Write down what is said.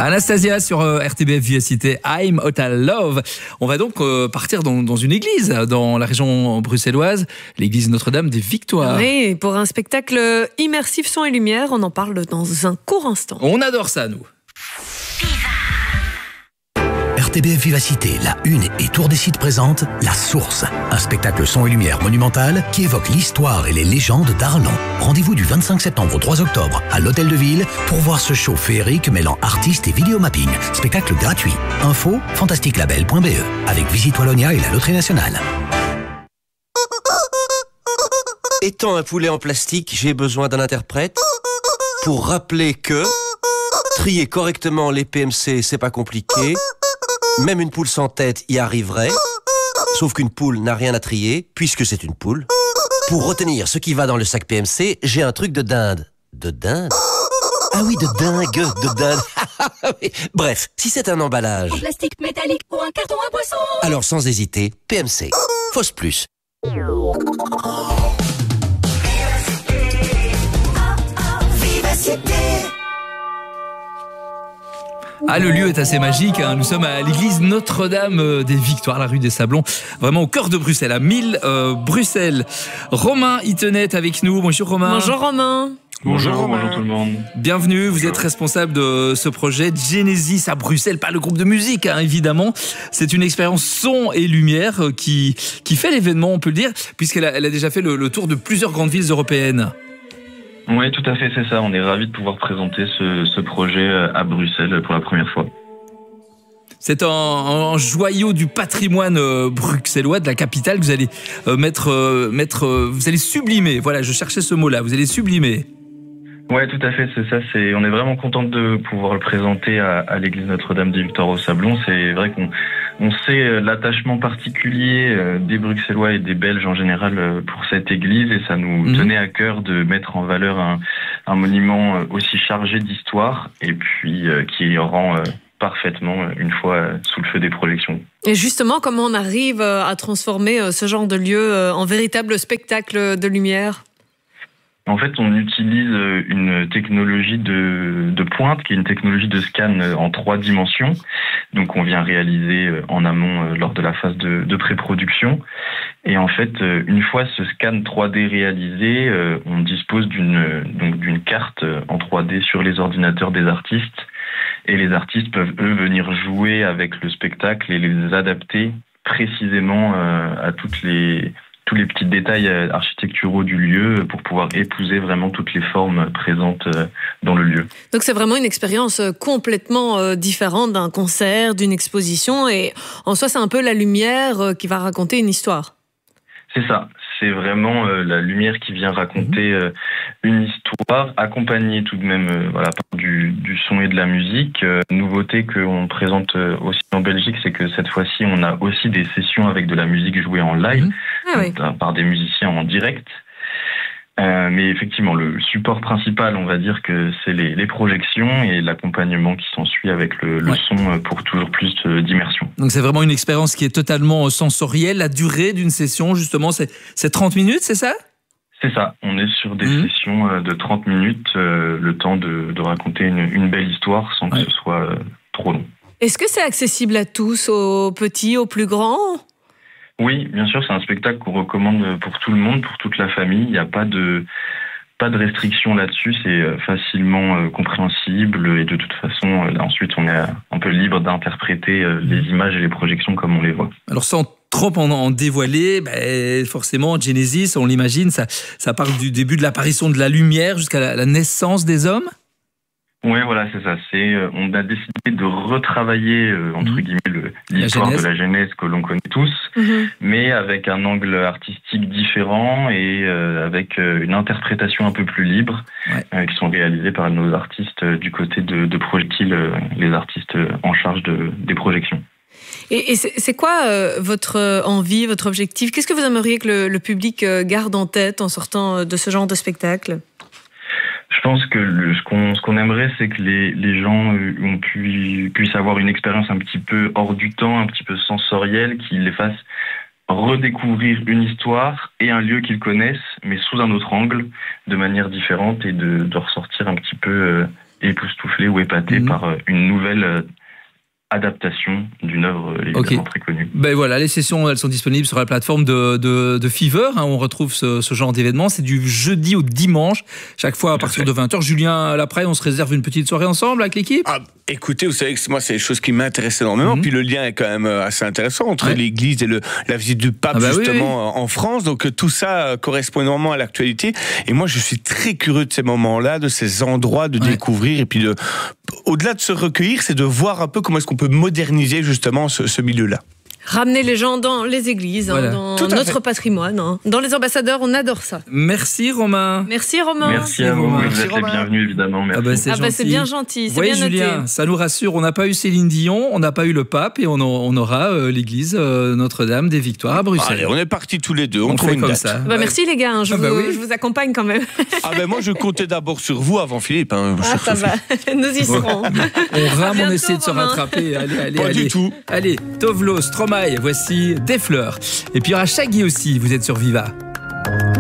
Anastasia sur RTBF Vivacité, I'm Hotel Love. On va donc partir dans une église dans la région bruxelloise, l'église Notre-Dame des Victoires. Oui, pour un spectacle immersif son et lumière, on en parle dans un court instant. On adore ça, nous. RTBF Vivacité, la Une et Tour des Sites présente La Source, un spectacle son et lumière monumental qui évoque l'histoire et les légendes d'Arlon. Rendez-vous du 25 septembre au 3 octobre à l'Hôtel de Ville pour voir ce show féerique mêlant artistes et vidéomapping. Spectacle gratuit. Info fantasticlabel.be avec Visite Wallonia et la Loterie Nationale. Étant un poulet en plastique, j'ai besoin d'un interprète pour rappeler que trier correctement les PMC, c'est pas compliqué. Même une poule sans tête y arriverait, sauf qu'une poule n'a rien à trier, puisque c'est une poule. Pour retenir ce qui va dans le sac PMC, j'ai un truc de dinde. De dinde? Ah oui, de dingue, de dinde. Bref, si c'est un emballage... En plastique métallique ou un carton à boisson. Alors sans hésiter, PMC. Fausse plus. Ah, le lieu est assez magique, hein. Nous sommes à l'église Notre-Dame des Victoires, la rue des Sablons, vraiment au cœur de Bruxelles, à 1000 Bruxelles. Romain Itenet est avec nous. Bonjour Romain. Bonjour Romain. Bonjour tout le monde. Bienvenue, vous êtes responsable de ce projet Genesis à Bruxelles, pas le groupe de musique hein, évidemment. C'est une expérience son et lumière qui fait l'événement, on peut le dire, puisqu'elle a déjà fait le tour de plusieurs grandes villes européennes. Oui, tout à fait, c'est ça. On est ravis de pouvoir présenter ce projet à Bruxelles pour la première fois. C'est un joyau du patrimoine bruxellois, de la capitale, que vous allez vous allez sublimer. Voilà, je cherchais ce mot-là, vous allez sublimer. Ouais, tout à fait, c'est ça. On est vraiment content de pouvoir le présenter à l'église Notre-Dame des Victoires au Sablon. C'est vrai qu'on sait l'attachement particulier des Bruxellois et des Belges en général pour cette église, et ça nous tenait à cœur de mettre en valeur un monument aussi chargé d'histoire et puis qui rend parfaitement une fois sous le feu des projections. Et justement, comment on arrive à transformer ce genre de lieu en véritable spectacle de lumière ? En fait, on utilise une technologie de pointe, qui est une technologie de scan en 3 dimensions. Donc, on vient réaliser en amont lors de la phase de pré-production. Et en fait, une fois ce scan 3D réalisé, on dispose d'une carte en 3D sur les ordinateurs des artistes. Et les artistes peuvent, eux, venir jouer avec le spectacle et les adapter précisément à tous les petits détails architecturaux du lieu pour pouvoir épouser vraiment toutes les formes présentes dans le lieu. Donc c'est vraiment une expérience complètement différente d'un concert, d'une exposition, et en soi c'est un peu la lumière qui va raconter une histoire. C'est ça, c'est vraiment la lumière qui vient raconter une histoire, accompagnée tout de même par du son et de la musique. Nouveauté qu'on présente aussi en Belgique, c'est que cette fois-ci, on a aussi des sessions avec de la musique jouée en live, par des musiciens en direct. Mais effectivement, le support principal, on va dire que c'est les projections et l'accompagnement qui s'ensuit avec le son pour toujours plus d'immersion. Donc c'est vraiment une expérience qui est totalement sensorielle. La durée d'une session, justement, c'est 30 minutes, c'est ça ? C'est ça, on est sur des sessions de 30 minutes, le temps de raconter une belle histoire sans que ce soit trop long. Est-ce que c'est accessible à tous, aux petits, aux plus grands ? Oui, bien sûr, c'est un spectacle qu'on recommande pour tout le monde, pour toute la famille. Il n'y a pas de restriction là-dessus, c'est facilement compréhensible et de toute façon, là, ensuite, on est un peu libre d'interpréter les images et les projections comme on les voit. Alors sans trop en dévoiler, forcément, Genesis, on l'imagine, ça parle du début de l'apparition de la lumière jusqu'à la naissance des hommes. Oui, voilà, c'est ça. On a décidé de retravailler, entre guillemets, l'histoire de la Genèse que l'on connaît tous, mais avec un angle artistique différent et avec une interprétation un peu plus libre, qui sont réalisées par nos artistes du côté de Projectile, les artistes en charge des projections. Et c'est quoi votre envie, votre objectif ? Qu'est-ce que vous aimeriez que le public garde en tête en sortant de ce genre de spectacle ? Je pense que ce qu'on aimerait, c'est que les gens puissent avoir une expérience un petit peu hors du temps, un petit peu sensorielle, qui les fasse redécouvrir une histoire et un lieu qu'ils connaissent, mais sous un autre angle, de manière différente, et de ressortir un petit peu époustouflé ou épaté par une nouvelle adaptation d'une œuvre évidemment très connue. Ben voilà, les sessions elles sont disponibles sur la plateforme de Fever, hein, on retrouve ce genre d'événement, c'est du jeudi au dimanche, chaque fois à partir de 20h. Julien Lapraille, on se réserve une petite soirée ensemble avec l'équipe? Écoutez, vous savez que moi, c'est des choses qui m'intéressent énormément. Puis le lien est quand même assez intéressant entre l'Église et la visite du pape, en France. Donc tout ça correspond énormément à l'actualité. Et moi, je suis très curieux de ces moments-là, de ces endroits, de découvrir. Et puis, au-delà de se recueillir, c'est de voir un peu comment est-ce qu'on peut moderniser justement ce milieu-là. Ramener les gens dans les églises, dans notre patrimoine, dans les ambassadeurs, on adore ça. Merci Romain. Merci Romain. Merci à vous, vous êtes les bienvenus évidemment. Merci. C'est bien gentil, c'est bien noté. Julien, ça nous rassure, on n'a pas eu Céline Dion, on n'a pas eu le pape et on aura l'église Notre-Dame des Victoires à Bruxelles. Allez, on est partis tous les deux, on trouve fait une comme date. ça. Merci les gars, je vous accompagne quand même. Moi je comptais d'abord sur vous avant Philippe. Ça va, nous y serons. On essaie de se rattraper. Allez, pas du tout. Allez, Tovlo, Stromae, voici Des Fleurs. Et puis il y aura Shaggy aussi, vous êtes sur Viva.